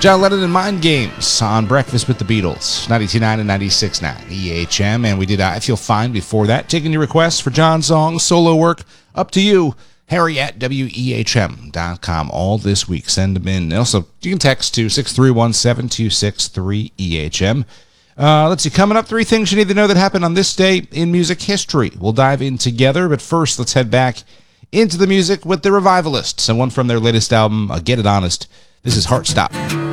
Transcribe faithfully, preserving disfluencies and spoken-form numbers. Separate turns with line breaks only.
John Lennon and Mind Games on Breakfast with the Beatles, ninety-two point nine and ninety-six point nine E H M. And we did I Feel Fine before that. Taking your requests for John's songs, solo work, up to you. Harry at W E H M dot com all this week. Send them in. And also, you can text to six three one, seven two six three E H M. Uh, let's see, coming up, three things you need to know that happened on this day in music history. We'll dive in together, but first, let's head back into the music with the Revivalists and one from their latest album, uh, Get It Honest. This is Heart Stop.